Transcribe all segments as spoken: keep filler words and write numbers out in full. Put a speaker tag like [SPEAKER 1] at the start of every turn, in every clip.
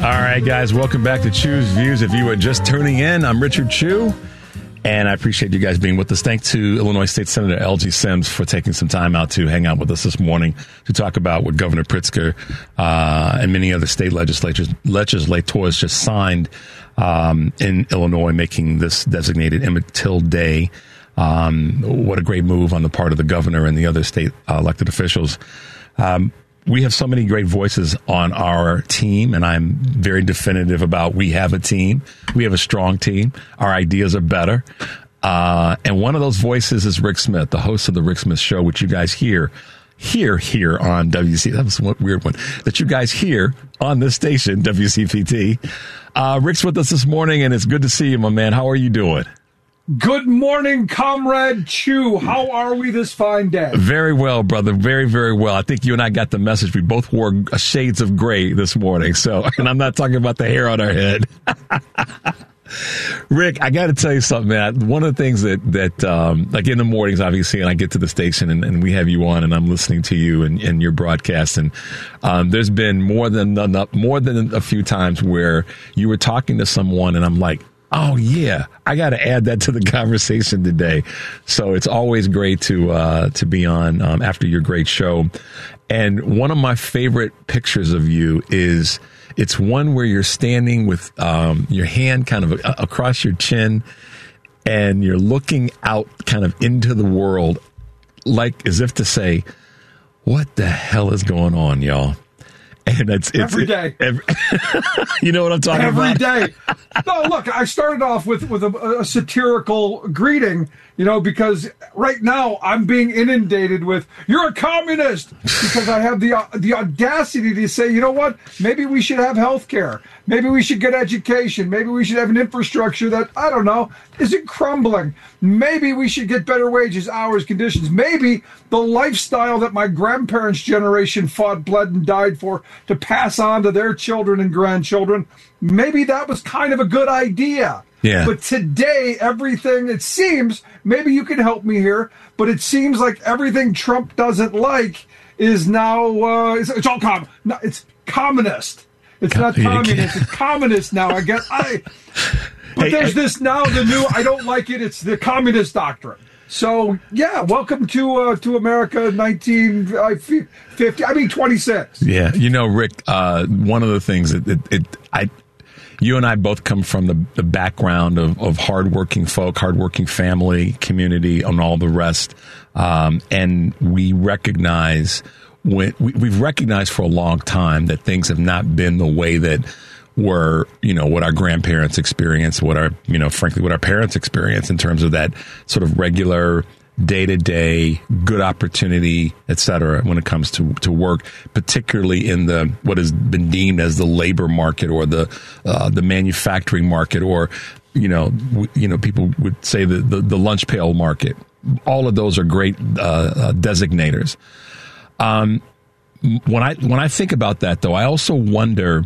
[SPEAKER 1] All right, guys, welcome back to Chew's Views. If you are just tuning in, I'm Richard Chew, and I appreciate you guys being with us. Thanks to Illinois State Senator L G Sims for taking some time out to hang out with us this morning to talk about what Governor Pritzker uh, and many other state legislatures legislators just signed um, in Illinois, making this designated Emmett Till Day. Um, what a great move on the part of the governor and the other state uh, elected officials. Um, We have so many great voices on our team, and I'm very definitive about we have a team. We have a strong team. Our ideas are better. Uh, and one of those voices is Rick Smith, the host of the Rick Smith Show, which you guys hear, hear here on W C. That was one weird one. That you guys hear on this station, W C P T. Uh, Rick's with us this morning, and it's good to see you, my man. How are you doing?
[SPEAKER 2] Good morning, Comrade Chew. How are we this fine day?
[SPEAKER 1] Very well, brother. Very, very well. I think you and I got the message. We both wore shades of gray this morning. So, and I'm not talking about the hair on our head. Rick, I got to tell you something, man. One of the things that, that um, like in the mornings, obviously, and I get to the station and, and we have you on and I'm listening to you and, and your broadcast. And um, there's been more than enough, more than a few times where you were talking to someone and I'm like, oh, yeah, I got to add that to the conversation today. So it's always great to uh, to be on um, after your great show. And one of my favorite pictures of you is it's one where you're standing with um, your hand kind of a- across your chin and you're looking out kind of into the world, like as if to say, what the hell is going on, y'all? And it's, it's
[SPEAKER 2] every day.
[SPEAKER 1] It, every, you know what I'm talking
[SPEAKER 2] every
[SPEAKER 1] about?
[SPEAKER 2] Every day. No, look, I started off with, with a, a satirical greeting, you know, because right now I'm being inundated with, you're a communist, because I have the uh, the audacity to say, you know what, maybe we should have health care. Maybe we should get education. Maybe we should have an infrastructure that, I don't know, isn't crumbling. Maybe we should get better wages, hours, conditions. Maybe the lifestyle that my grandparents' generation fought, bled, and died for to pass on to their children and grandchildren, maybe that was kind of a good idea.
[SPEAKER 1] Yeah.
[SPEAKER 2] But today, everything, it seems, maybe you can help me here, but it seems like everything Trump doesn't like is now, uh, it's, it's all com, no, it's communist. It's not communist, it's communist now. I guess I, but
[SPEAKER 1] hey,
[SPEAKER 2] there's
[SPEAKER 1] hey.
[SPEAKER 2] this now, the new, I don't like it, it's the communist doctrine. So, yeah, welcome to uh, to America nineteen fifty, I mean twenty-six.
[SPEAKER 1] Yeah, you know, Rick, uh, one of the things that it, it, I, you and I both come from the, the background of, of hardworking folk, hardworking family, community, and all the rest. Um, and we recognize, when we, we've recognized for a long time that things have not been the way that were, you know, what our grandparents experienced, what our, you know, frankly, what our parents experienced in terms of that sort of regular day-to-day good opportunity, et cetera, when it comes to, to work, particularly in the what has been deemed as the labor market or the uh, the manufacturing market, or, you know, w- you know, people would say the, the, the lunch pail market. All of those are great uh, uh, designators. Um, when I when I think about that, though, I also wonder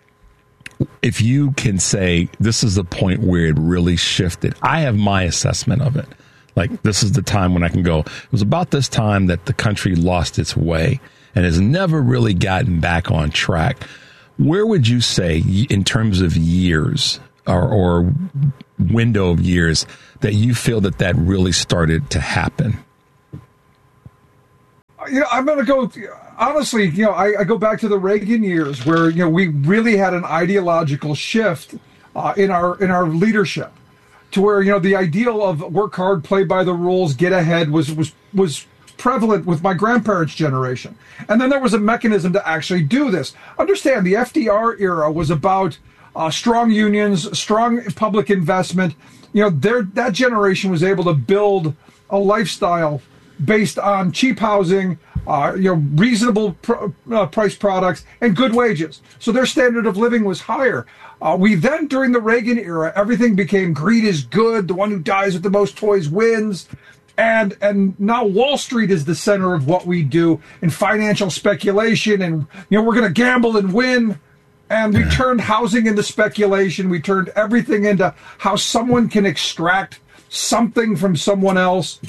[SPEAKER 1] if you can say this is the point where it really shifted. I have my assessment of it. Like, this is the time when I can go, it was about this time that the country lost its way and has never really gotten back on track. Where would you say, in terms of years or, or window of years, that you feel that that really started to happen?
[SPEAKER 2] You know, I'm going to go, honestly, you know, I, I go back to the Reagan years where, you know, we really had an ideological shift uh, in our in our leadership, to where, you know, the ideal of work hard, play by the rules, get ahead was was was prevalent with my grandparents' generation. And then there was a mechanism to actually do this. Understand, the F D R era was about uh, strong unions, strong public investment. You know, their that generation was able to build a lifestyle based on cheap housing, uh, you know, reasonable pr- uh, price products, and good wages. So their standard of living was higher. Uh, we then, during the Reagan era, everything became greed is good. The one who dies with the most toys wins. And and now Wall Street is the center of what we do in financial speculation. And, you know, we're going to gamble and win. And we turned housing into speculation. We turned everything into how someone can extract something from someone else.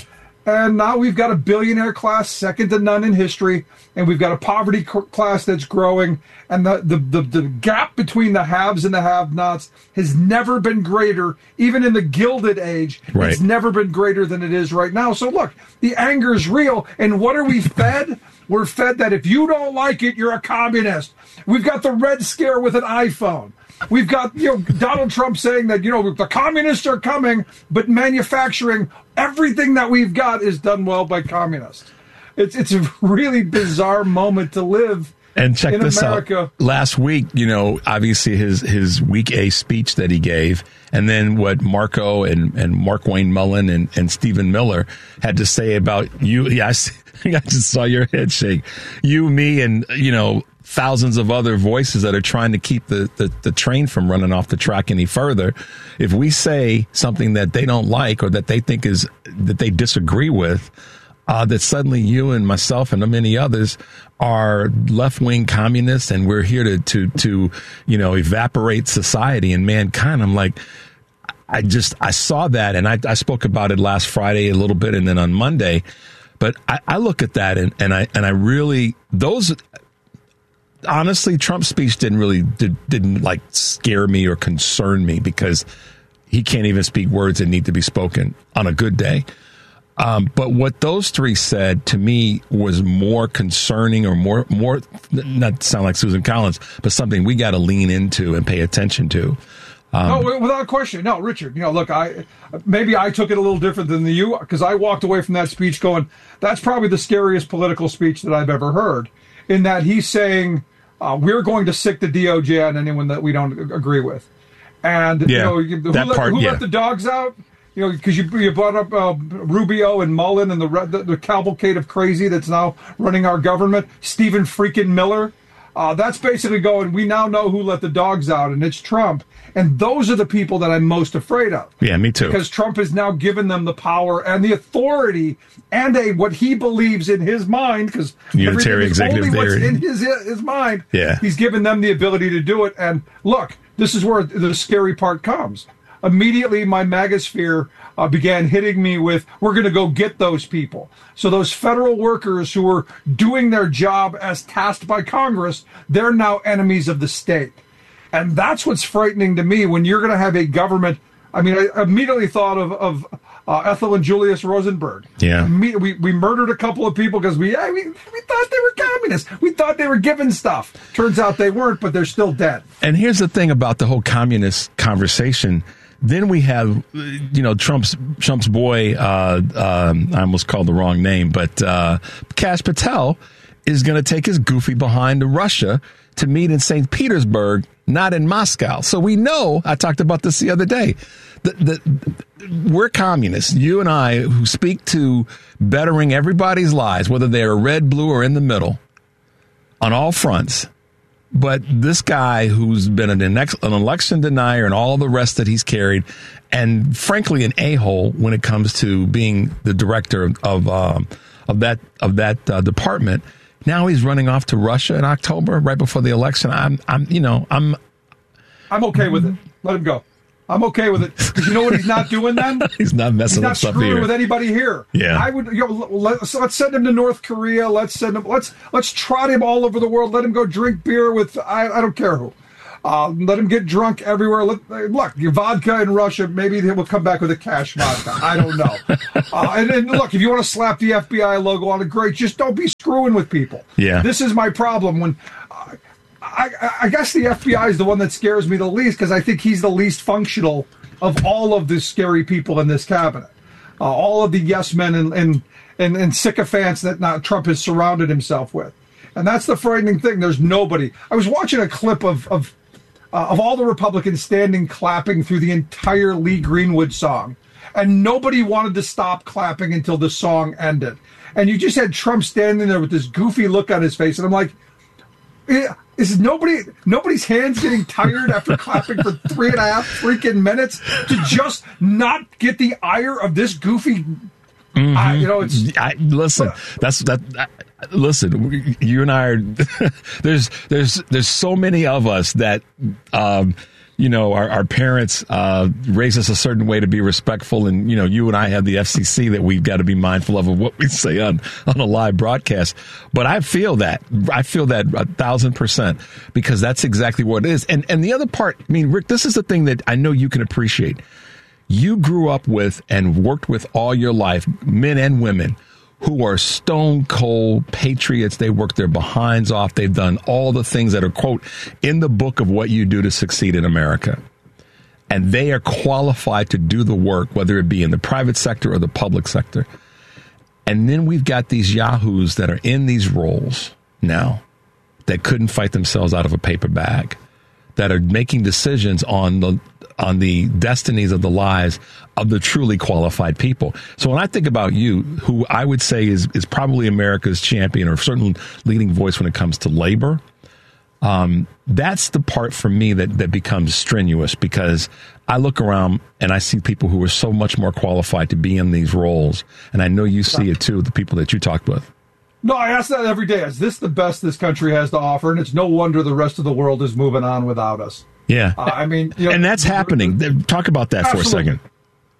[SPEAKER 2] And now we've got a billionaire class second to none in history, and we've got a poverty c- class that's growing, and the, the, the, the gap between the haves and the have-nots has never been greater, even in the Gilded Age.
[SPEAKER 1] Right.
[SPEAKER 2] It's never been greater than it is right now. So look, the anger is real, and what are we fed? We're fed that if you don't like it, you're a communist. We've got the Red Scare with an iPhone. We've got, you know, Donald Trump saying that, you know, the communists are coming, but manufacturing everything that we've got is done well by communists. It's it's a really bizarre moment to live.
[SPEAKER 1] And check
[SPEAKER 2] in
[SPEAKER 1] this
[SPEAKER 2] America.
[SPEAKER 1] out. Last week, you know, obviously his his week A speech that he gave, and then what Marco and, and Mark Wayne Mullen and, and Stephen Miller had to say about you. Yeah, I, see, I just saw your head shake. You, me, and, you know, thousands of other voices that are trying to keep the, the, the train from running off the track any further. If we say something that they don't like or that they think is that they disagree with, uh, that suddenly you and myself and many others are left-wing communists and we're here to, to, to, you know, evaporate society and mankind. I'm like, I just, I saw that and I, I spoke about it last Friday a little bit and then on Monday, but I, I look at that and, and I, and I really, those, honestly, Trump's speech didn't really did, didn't like scare me or concern me because he can't even speak words that need to be spoken on a good day. Um, but what those three said to me was more concerning or more, more not to sound like Susan Collins, but something we got to lean into and pay attention to. Um,
[SPEAKER 2] no, without question. No, Richard, you know, look, I maybe I took it a little different than you because I walked away from that speech going, that's probably the scariest political speech that I've ever heard, in that he's saying, Uh, we're going to sick the D O J on anyone that we don't agree with. And,
[SPEAKER 1] yeah,
[SPEAKER 2] you know, who,
[SPEAKER 1] that
[SPEAKER 2] let,
[SPEAKER 1] part,
[SPEAKER 2] who
[SPEAKER 1] yeah.
[SPEAKER 2] let the dogs out? You know, because you, you brought up uh, Rubio and Mullen and the, the the cavalcade of crazy that's now running our government. Stephen freaking Miller. Uh, that's basically going, we now know who let the dogs out, and it's Trump. And those are the people that I'm most afraid of.
[SPEAKER 1] Yeah, me too.
[SPEAKER 2] Because Trump has now given them the power and the authority and a what he believes in his mind, because
[SPEAKER 1] unitary executive
[SPEAKER 2] only what's
[SPEAKER 1] theory
[SPEAKER 2] in his his mind.
[SPEAKER 1] Yeah.
[SPEAKER 2] He's given them the ability to do it. And look, this is where the scary part comes. Immediately, my magosphere uh, began hitting me with, we're going to go get those people. So those federal workers who were doing their job as tasked by Congress, they're now enemies of the state. And that's what's frightening to me when you're going to have a government. I mean, I immediately thought of, of uh, Ethel and Julius Rosenberg.
[SPEAKER 1] Yeah.
[SPEAKER 2] We, we, we murdered a couple of people because we, I mean, we thought they were communists. We thought they were given stuff. Turns out they weren't, but they're still dead.
[SPEAKER 1] And here's the thing about the whole communist conversation. Then we have, you know, Trump's Trump's boy, uh, um, I almost called the wrong name, but uh, Kash Patel is going to take his goofy behind to Russia to meet in Saint Petersburg, not in Moscow. So we know, I talked about this the other day, that the, we're communists, you and I, who speak to bettering everybody's lives, whether they're red, blue, or in the middle, on all fronts. But this guy who's been an, ex- an election denier and all the rest that he's carried, and frankly an a-hole when it comes to being the director of of, um, of that of that uh, department. Now he's running off to Russia in October, right before the election. I'm, I'm, you know, I'm,
[SPEAKER 2] I'm okay with it. Let him go. I'm okay with it because you know what he's not doing then?
[SPEAKER 1] He's not messing
[SPEAKER 2] he's not
[SPEAKER 1] up stuff
[SPEAKER 2] screwing
[SPEAKER 1] here
[SPEAKER 2] with anybody here.
[SPEAKER 1] Yeah,
[SPEAKER 2] I would. You know, let's let's send him to North Korea. Let's send him. Let's let's trot him all over the world. Let him go drink beer with I, I don't care who. Uh, let him get drunk everywhere. Let, look, your vodka in Russia. Maybe they will come back with a cash vodka. I don't know. uh, and, and look, if you want to slap the F B I logo on it, great. Just don't be screwing with people.
[SPEAKER 1] Yeah,
[SPEAKER 2] this is my problem when. Uh, I, I guess the F B I is the one that scares me the least because I think he's the least functional of all of the scary people in this cabinet. Uh, all of the yes men and, and, and, and sycophants that now Trump has surrounded himself with. And that's the frightening thing. There's nobody. I was watching a clip of of, uh, of all the Republicans standing clapping through the entire Lee Greenwood song. And nobody wanted to stop clapping until the song ended. And you just had Trump standing there with this goofy look on his face. And I'm like, is nobody nobody's hands getting tired after clapping for three and a half freaking minutes to just not get the ire of this goofy?
[SPEAKER 1] Mm-hmm.
[SPEAKER 2] Uh, you know, it's
[SPEAKER 1] I, listen. That's that. I, listen, you and I are. there's there's there's so many of us that um, you know, our, our parents uh, raised us a certain way to be respectful. And, you know, you and I have the F C C that we've got to be mindful of, of what we say on, on a live broadcast. But I feel that. I feel that a thousand percent because that's exactly what it is. And, and the other part, I mean, Rick, this is the thing that I know you can appreciate. You grew up with and worked with all your life, men and women, who are stone cold patriots. They work their behinds off. They've done all the things that are, quote, in the book of what you do to succeed in America. And they are qualified to do the work, whether it be in the private sector or the public sector. And then we've got these yahoos that are in these roles now that couldn't fight themselves out of a paper bag, that are making decisions on the on the destinies of the lives of the truly qualified people. So when I think about you, who I would say is is probably America's champion or certainly leading voice when it comes to labor, um, that's the part for me that, that becomes strenuous because I look around and I see people who are so much more qualified to be in these roles. And I know you see it too, the people that you talked with.
[SPEAKER 2] No, I ask that every day. Is this the best this country has to offer? And it's no wonder the rest of the world is moving on without us.
[SPEAKER 1] Yeah.
[SPEAKER 2] Uh, I mean, you know,
[SPEAKER 1] and that's happening. Talk about that absolutely. for a second.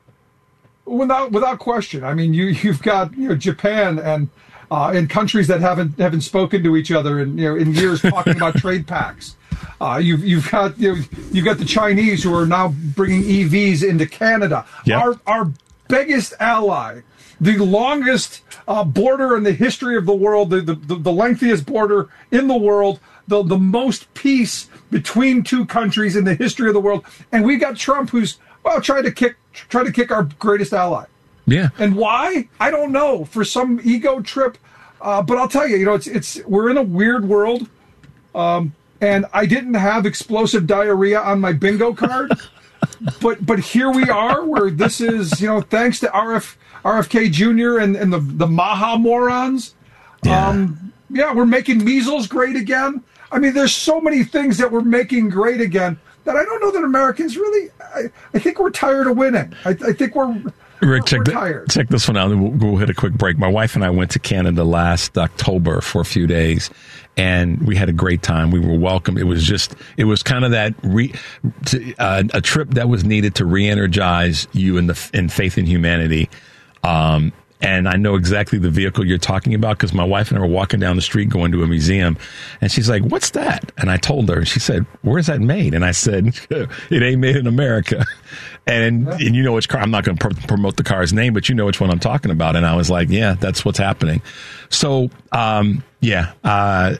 [SPEAKER 2] Without without question. I mean, you you've got you know Japan and uh, and countries that haven't haven't spoken to each other in you know in years talking about trade pacts. Uh, you've you've got you know, you've got the Chinese who are now bringing E Vs into Canada.
[SPEAKER 1] Yep.
[SPEAKER 2] Our our biggest ally, the longest uh, border in the history of the world, the, the the lengthiest border in the world, the the most peace between two countries in the history of the world, and we got Trump, who's well trying to kick try to kick our greatest ally.
[SPEAKER 1] Yeah,
[SPEAKER 2] and why? I don't know. For some ego trip, uh, but I'll tell you, you know, it's it's we're in a weird world, um, and I didn't have explosive diarrhea on my bingo card, but but here we are, where this is, you know, thanks to R F R F K Junior and and the the Maha morons.
[SPEAKER 1] Yeah.
[SPEAKER 2] Um, yeah, we're making measles great again. I mean, there's so many things that we're making great again that I don't know that Americans really. I, I think we're tired of winning. I, I think we're.
[SPEAKER 1] Rick,
[SPEAKER 2] we're,
[SPEAKER 1] check,
[SPEAKER 2] we're
[SPEAKER 1] the,
[SPEAKER 2] tired.
[SPEAKER 1] check this one out. We'll, we'll hit a quick break. My wife and I went to Canada last October for a few days, and we had a great time. We were welcomed. It was just, it was kind of that re, to, uh, a trip that was needed to re-energize you in the in faith in humanity. Um, And I know exactly the vehicle you're talking about because my wife and I were walking down the street going to a museum, and she's like, "What's that?" And I told her. She said, "Where's that made?" And I said, "It ain't made in America." And and you know which car? I'm not going to pr- promote the car's name, but you know which one I'm talking about. And I was like, "Yeah, that's what's happening." So, um, yeah, uh,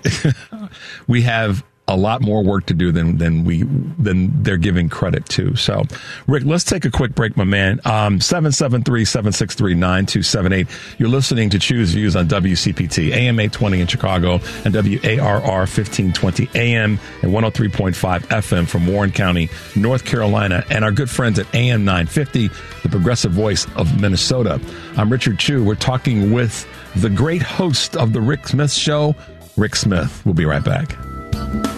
[SPEAKER 1] we have a lot more work to do than than we than they're giving credit to. So, Rick, let's take a quick break, my man. Um, seven seven three, seven six three, nine two seven eight. You're listening to Choose Views on W C P T, A M eight twenty in Chicago, and W A R R fifteen twenty A M and one oh three point five F M from Warren County, North Carolina, and our good friends at A M nine fifty, the progressive voice of Minnesota. I'm Richard Chu. We're talking with the great host of the Rick Smith Show, Rick Smith. We'll be right back.